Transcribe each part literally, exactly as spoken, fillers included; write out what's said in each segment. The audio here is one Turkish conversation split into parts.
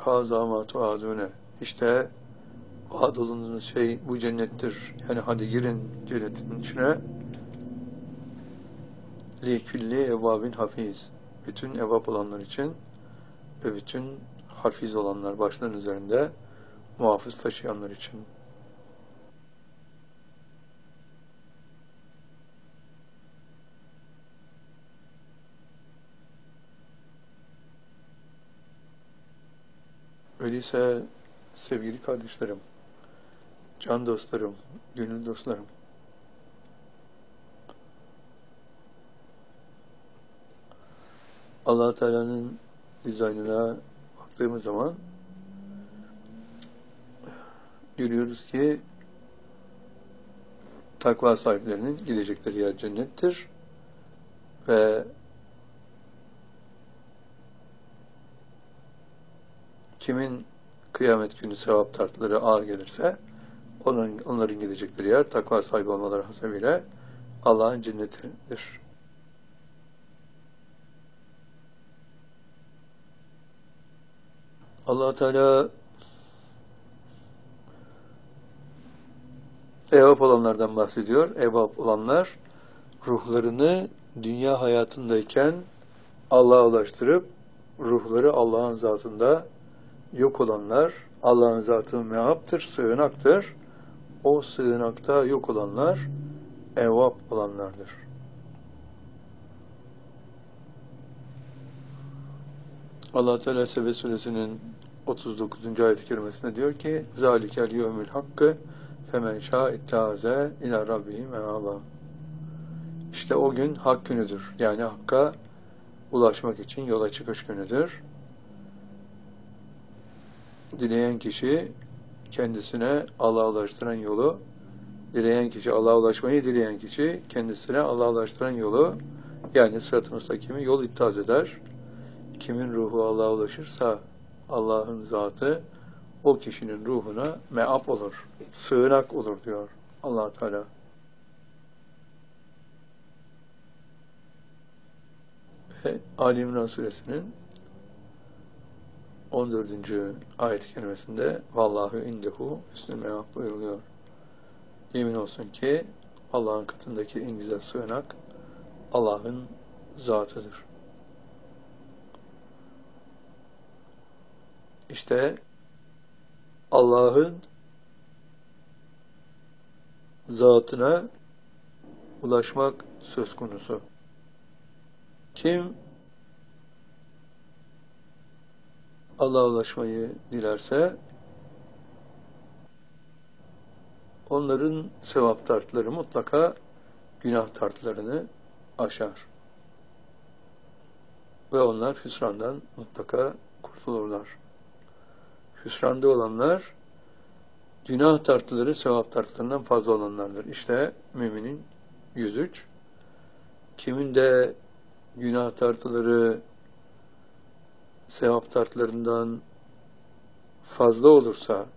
Hâzâ mâ tuâdûne. İşte vaad olunduğunuz şey bu cennettir. Yani hadi girin cennetin içine. Li külli evvâbin hafiz. Bütün evvab olanlar için ve bütün hafiz olanlar, başların üzerinde muhafız taşıyanlar için. Öyleyse sevgili kardeşlerim, can dostlarım, gönül dostlarım, Allah Teala'nın dizaynına baktığımız zaman görüyoruz ki takva sahiplerinin gidecekleri yer cennettir ve kimin kıyamet günü sevap tartıları ağır gelirse onların, onların gidecekleri yer takva sahibi olmaları hasebiyle Allah'ın cennetidir. Allah Teala evap olanlardan bahsediyor. Evap olanlar ruhlarını dünya hayatındayken Allah'a ulaştırıp ruhları Allah'ın zatında yok olanlar, Allah'ın zatı meaptır, sığınaktır. O sığınakta yok olanlar evap olanlardır. Allah Teala Sebe Suresinin otuz dokuzuncu ayet-i kerimesinde diyor ki: "Zalikel yevmül hakkı femen şâ ittâze ilâ rabbihi meâbâ." İşte o gün hak günüdür. Yani hakka ulaşmak için yola çıkış günüdür. Dileyen kişi kendisine Allah'a ulaştıran yolu, dileyen kişi Allah'a ulaşmayı dileyen kişi kendisine Allah'a ulaştıran yolu, yani sırat-ı müstakimi yol ittihaz eder. Kimin ruhu Allah'a ulaşırsa Allah'ın zatı o kişinin ruhuna meap olur, sığınak olur diyor Allah Teala. Ve Ali İmran Suresinin on dördüncü ayet-i kerimesinde "Vallahu indehu hüsnü meap" buyuruluyor. Yemin olsun ki Allah'ın katındaki en güzel sığınak Allah'ın zatıdır. İşte Allah'ın zatına ulaşmak söz konusu. Kim Allah'a ulaşmayı dilerse onların sevap tartıları mutlaka günah tartılarını aşar. Ve onlar hüsrandan mutlaka kurtulurlar. Hüsranda olanlar günah tartıları sevap tartılarından fazla olanlardır. İşte müminin yüz üç. Kimin de günah tartıları sevap tartılarından fazla olursa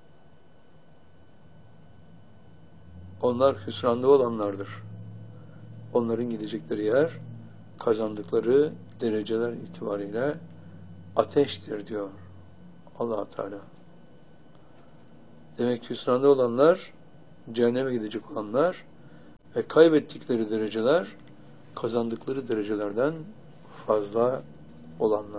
onlar hüsranda olanlardır. Onların gidecekleri yer kazandıkları dereceler itibariyle ateştir diyor Allah Teala. Demek ki hüsranda olanlar, cehenneme gidecek olanlar ve kaybettikleri dereceler kazandıkları derecelerden fazla olanlar.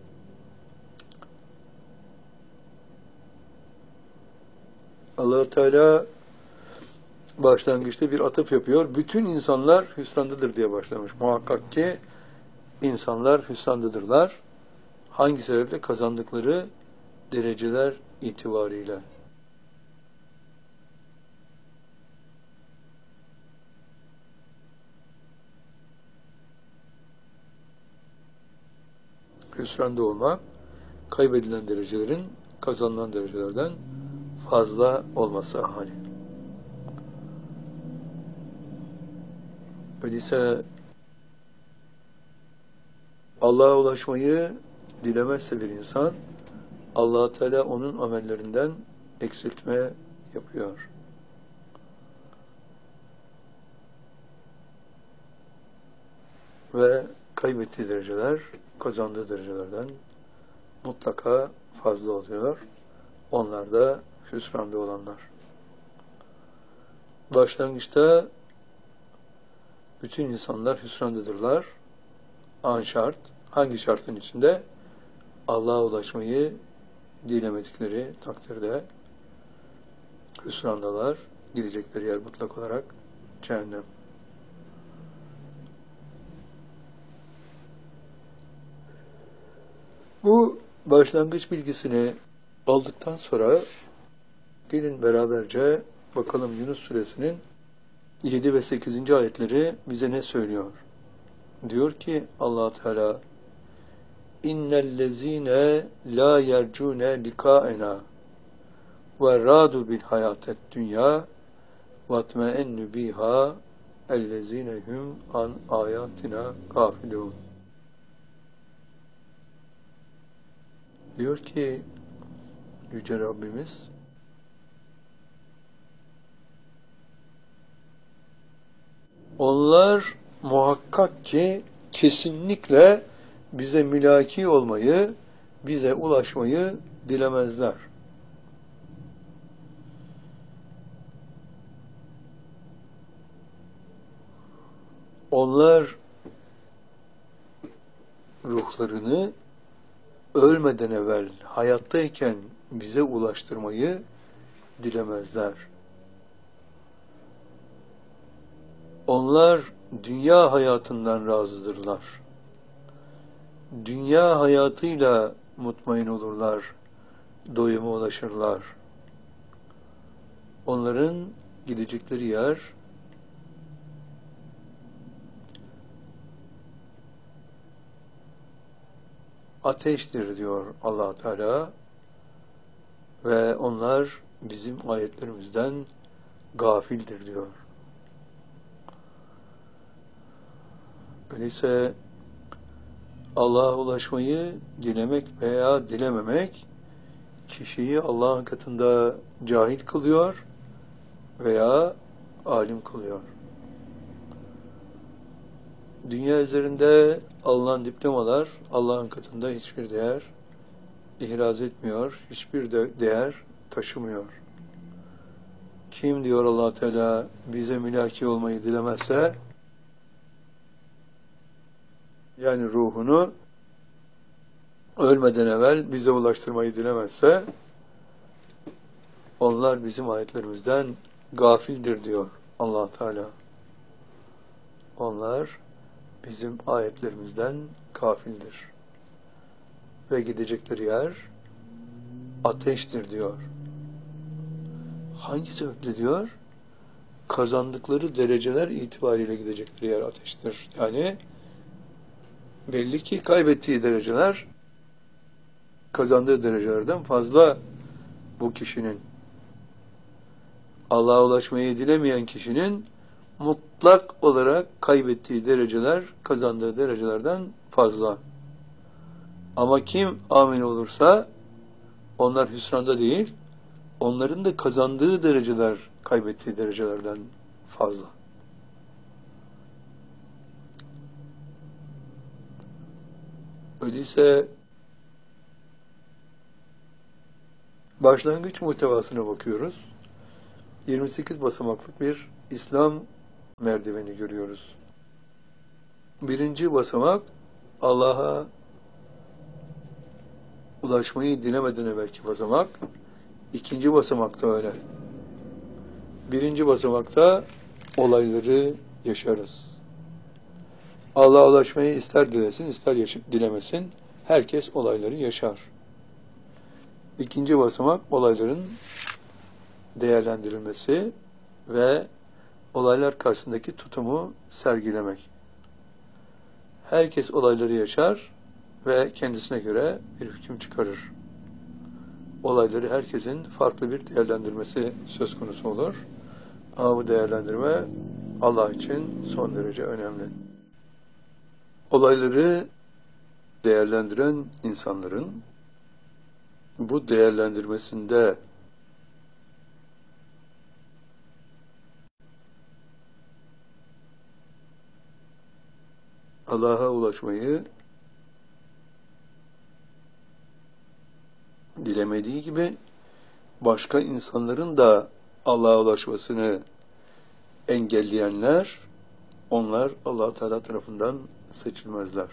Allah Teala başlangıçta bir atıf yapıyor. Bütün insanlar hüsrandadır diye başlamış. Muhakkak ki insanlar hüsrandadırlar. Hangi sebeple? Kazandıkları dereceler itibariyle. Hüsranda olmak, kaybedilen derecelerin kazanılan derecelerden fazla olması hali. Öyleyse Allah'a ulaşmayı dilemezse bir insan, Allah Teala onun amellerinden eksiltme yapıyor. Ve kaybettiği dereceler kazandığı derecelerden mutlaka fazla oluyor. Onlar da hüsranda olanlar. Başlangıçta bütün insanlar hüsrandadırlar. An şart. Hangi şartın içinde? Allah'a ulaşmayı dilemedikleri takdirde hüsrandalar. Gidecekleri yer mutlak olarak cehennem. Bu başlangıç bilgisini aldıktan sonra gelin beraberce bakalım Yunus Suresinin yedi ve sekizinci ayetleri bize ne söylüyor? Diyor ki Allah Teala İnnellezîne lâ yercûne likâena ve râdu bil hayâtet dünya ve tmeennü bîhâ ellezîne hum an âyâtina gâfilûn. Diyor ki Yüce Rabbimiz onlar muhakkak ki kesinlikle bize mülaki olmayı, bize ulaşmayı dilemezler. Onlar ruhlarını ölmeden evvel hayattayken bize ulaştırmayı dilemezler. Onlar dünya hayatından razıdırlar. Dünya hayatıyla mutmain olurlar, doyuma ulaşırlar. Onların gidecekleri yer ateştir diyor Allah Teala ve onlar bizim ayetlerimizden gafildir diyor. Öyleyse Allah'a ulaşmayı dilemek veya dilememek kişiyi Allah'ın katında cahil kılıyor veya alim kılıyor. Dünya üzerinde alınan diplomalar Allah'ın katında hiçbir değer ihraz etmiyor, hiçbir de değer taşımıyor. Kim diyor Allah Teala bize mülaki olmayı dilemezse, yani ruhunu ölmeden evvel bize ulaştırmayı dilemezse, onlar bizim ayetlerimizden gafildir diyor Allah Teala. Onlar bizim ayetlerimizden gafildir. Ve gidecekleri yer ateştir diyor. Hangi sebeple diyor? Kazandıkları dereceler itibariyle gidecekleri yer ateştir. Yani belli ki kaybettiği dereceler kazandığı derecelerden fazla bu kişinin. Allah'a ulaşmayı dilemeyen kişinin mutlak olarak kaybettiği dereceler kazandığı derecelerden fazla. Ama kim amin olursa onlar hüsranda değil, onların da kazandığı dereceler kaybettiği derecelerden fazla. Öyleyse başlangıç muhtevasına bakıyoruz. yirmi sekiz basamaklık bir İslam merdiveni görüyoruz. Birinci basamak Allah'a ulaşmayı dilemeden evvelki basamak. İkinci basamakta öyle. Birinci basamakta olayları yaşarız. Allah'a ulaşmayı ister dilesin, ister dilemesin. Herkes olayları yaşar. İkinci basamak olayların değerlendirilmesi ve olaylar karşısındaki tutumu sergilemek. Herkes olayları yaşar ve kendisine göre bir hüküm çıkarır. Olayları herkesin farklı bir değerlendirmesi söz konusu olur. Ama bu değerlendirme Allah için son derece önemli. Olayları değerlendiren insanların bu değerlendirmesinde Allah'a ulaşmayı dilemediği gibi başka insanların da Allah'a ulaşmasını engelleyenler, onlar Allah Teala tarafından seçilmezler.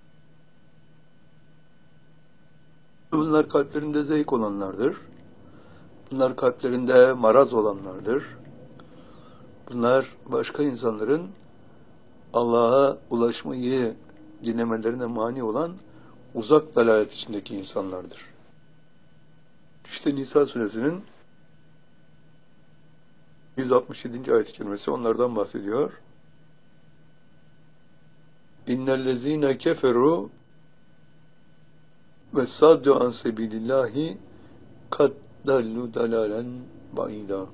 Bunlar kalplerinde zevk olanlardır. Bunlar kalplerinde maraz olanlardır. Bunlar başka insanların Allah'a ulaşmayı dilemelerine mani olan uzak dalalet içindeki insanlardır. İşte Nisa suresinin yüz altmış yedinci ayet-i kerimesi onlardan bahsediyor. İnnellezîne keferu ve saddu an sebilillahi kad dallu dalalen ba'ida.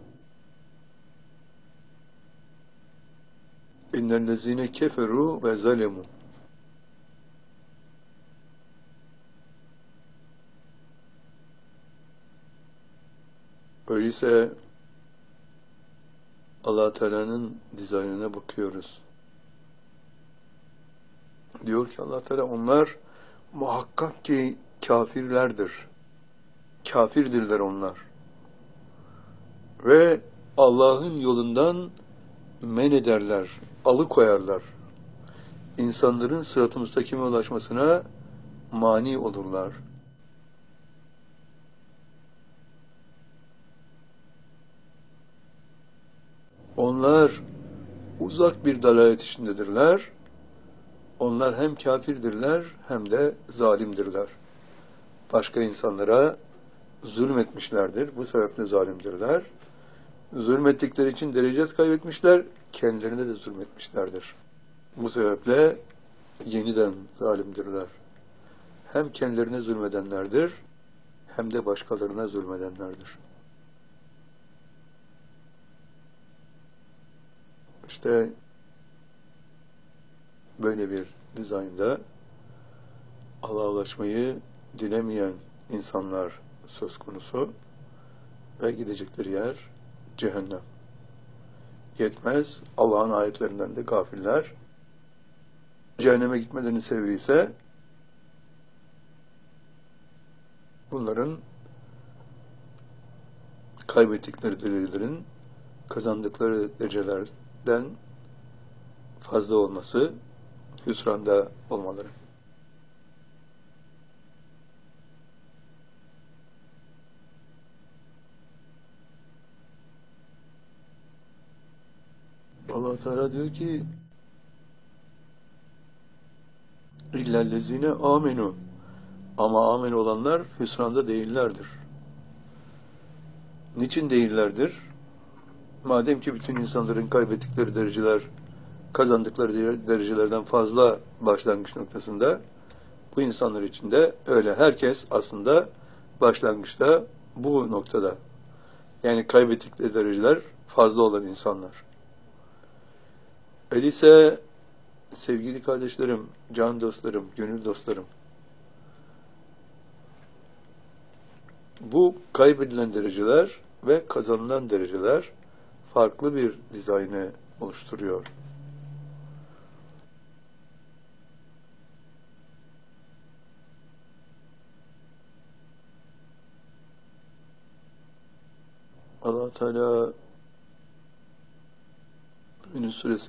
İnnellezîne keferu ve zalemu. Öyleyse Allah Teala'nın dizaynına bakıyoruz. Diyor ki Allah Teala, onlar muhakkak ki kafirlerdir. Kafirdirler onlar. Ve Allah'ın yolundan men ederler, alıkoyarlar. İnsanların sırat-ı müstakime ulaşmasına mani olurlar. Onlar uzak bir dalalet içindedirler. Onlar hem kafirdirler hem de zalimdirler. Başka insanlara zulmetmişlerdir. Bu sebeple zalimdirler. Zulmettikleri için derecet kaybetmişler. Kendilerine de zulmetmişlerdir. Bu sebeple yeniden zalimdirler. Hem kendilerine zulmedenlerdir, hem de başkalarına zulmedenlerdir. İşte böyle bir dizaynda Allah'a ulaşmayı dilemeyen insanlar söz konusu ve gidecekleri yer cehennem. Yetmez, Allah'ın ayetlerinden de gafiller. Cehenneme gitmelerinin sebebi ise bunların kaybettikleri derecelerin kazandıkları derecelerden fazla olması, hüsranda olmaları. Allah Teala diyor ki illellezine amenu, ama amin olanlar hüsranda değillerdir. Niçin değillerdir? Madem ki bütün insanların kaybettikleri dereceler kazandıkları derecelerden fazla başlangıç noktasında, bu insanlar için de öyle. Herkes aslında başlangıçta bu noktada. Yani kaybettikleri dereceler fazla olan insanlar. Öyleyse sevgili kardeşlerim, can dostlarım, gönül dostlarım, bu kaybedilen dereceler ve kazanılan dereceler farklı bir dizaynı oluşturuyor. Allah Teala Yunus suresi